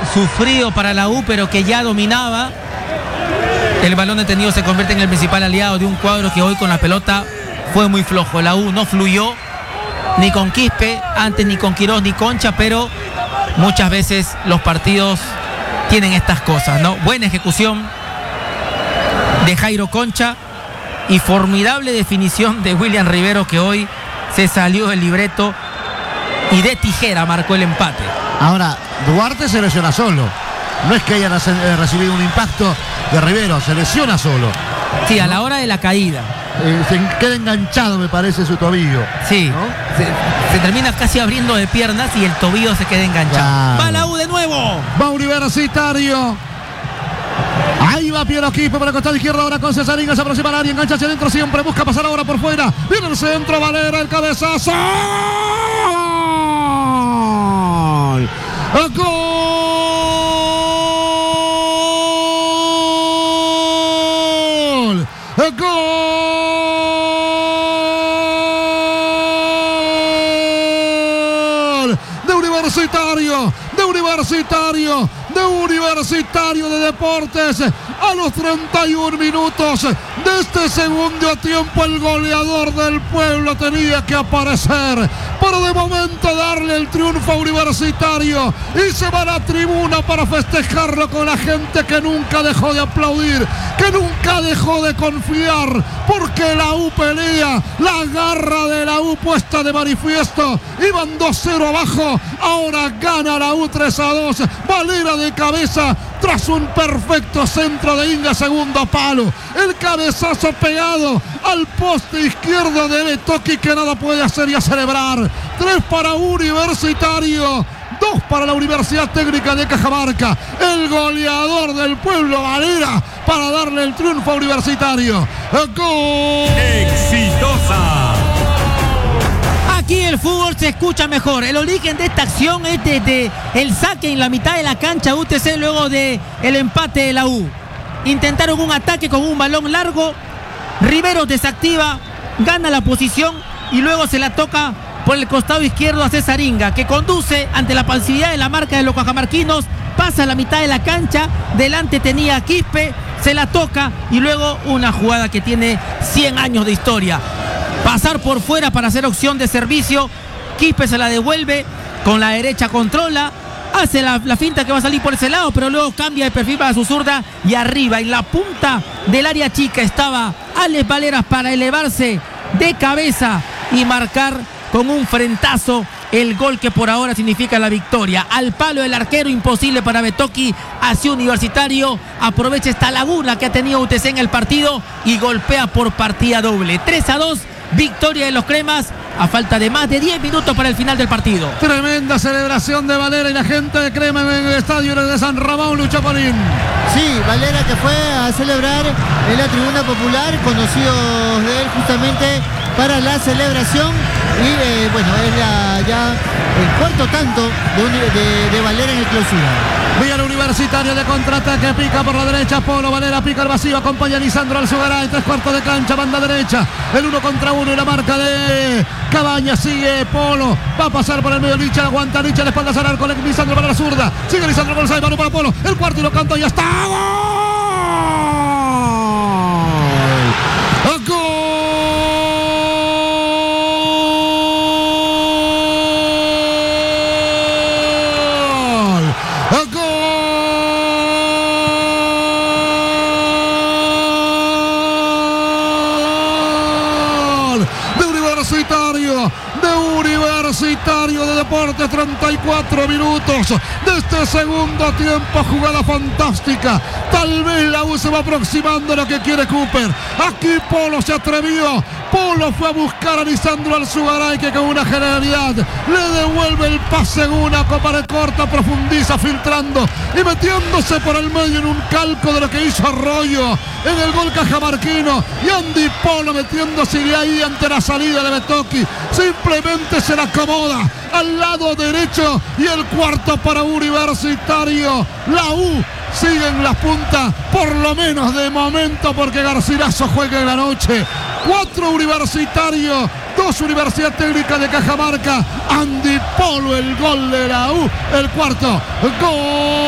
sufrido para la U, pero que ya dominaba. El balón detenido se convierte en el principal aliado de un cuadro que hoy con la pelota fue muy flojo. La U no fluyó ni con Quispe, antes ni con Quirós ni Concha, pero muchas veces los partidos tienen estas cosas, ¿no? Buena ejecución de Jairo Concha y formidable definición de William Rivero, que hoy se salió del libreto y de tijera marcó el empate. Ahora, Duarte se lesiona solo. No es que haya recibido un impacto de Rivero, se lesiona solo. Sí, a la hora de la caída. Se queda enganchado, me parece, su tobillo. Sí, ¿no? se termina casi abriendo de piernas y el tobillo se queda enganchado. Claro. Va la U de nuevo. Va Universitario. Ahí va Piero Quispe por el costado izquierdo, ahora con Cesarín, se aproxima al área, engancha hacia adentro, siempre busca pasar ahora por fuera. Viene el centro, Valera, el cabezazo. ¡Gol! ¡Gol! ¡Gol! De Universitario, de Universitario, de Universitario de Deportes. A los 31 minutos de este segundo tiempo, el goleador del pueblo tenía que aparecer para de momento darle el triunfo a Universitario, y se va a la tribuna para festejarlo con la gente que nunca dejó de aplaudir, que nunca dejó de confiar, porque la U pelea, la garra de la U puesta de manifiesto. Iban 2-0 abajo, ahora gana la U 3-2, Valera de cabeza tras un perfecto centro de Inga, segundo palo, el cabezazo pegado al poste izquierdo de Betoki, que nada puede hacer y a celebrar. 3 para Universitario, 2 para la Universidad Técnica de Cajamarca. El goleador del pueblo, Valera, para darle el triunfo a Universitario. ¡Gol! ¡Exitosa! Aquí el fútbol se escucha mejor. El origen de esta acción es desde el saque en la mitad de la cancha UTC luego del empate de la U. Intentaron un ataque con un balón largo. Rivero desactiva, gana la posición y luego se la toca por el costado izquierdo a Cesaringa, que conduce ante la pasividad de la marca de los cajamarquinos. Pasa a la mitad de la cancha, delante tenía a Quispe, se la toca y luego una jugada que tiene 100 años de historia. Pasar por fuera para hacer opción de servicio. Quispe se la devuelve, con la derecha controla, hace la finta que va a salir por ese lado, pero luego cambia de perfil para su zurda y arriba en la punta del área chica estaba Alex Valera para elevarse de cabeza y marcar con un frentazo el gol que por ahora significa la victoria. Al palo del arquero, imposible para Betoki, hacia Universitario, aprovecha esta laguna que ha tenido UTC en el partido y golpea por partida doble. 3-2, victoria de los cremas a falta de más de 10 minutos para el final del partido. Tremenda celebración de Valera y la gente de Crema en el estadio de San Ramón, Lucho Polín. Sí, Valera, que fue a celebrar en la tribuna popular, conocidos de él justamente para la celebración. Y bueno, es ya el cuarto tanto de Valera en el clausura. Villa Universitario de contraataque, pica por la derecha, Polo, Valera pica el vacío, acompaña a Lisandro Alzugaray, 3/4 de cancha, banda derecha, el 1 contra 1 y la marca de Cabañas, sigue Polo, va a pasar por el medio Licha, aguanta Licha, la espalda al arco, Lisandro para la zurda, sigue Lisandro González, mano para Polo, el cuarto y lo canta y ya está. ¡Gol! ¡Gol! Universitario de Deportes, 34 minutos de este segundo tiempo, jugada fantástica. Tal vez la U se va aproximando a lo que quiere Cooper. Aquí Polo se atrevió, Polo fue a buscar a Lisandro Alzugaray, que con una genialidad le devuelve el pase en una copa de corta, profundiza, filtrando y metiéndose por el medio en un calco de lo que hizo Arroyo en el gol cajamarquino, y Andy Polo metiéndose de ahí ante la salida de Betoki, simplemente se la acomoda al lado derecho y el cuarto para Universitario. La U sigue en las puntas, por lo menos de momento, porque Garcilaso juega en la noche. 4 Universitario, 2 Universidad Técnica de Cajamarca. Andy Polo, el gol de la U, el cuarto gol.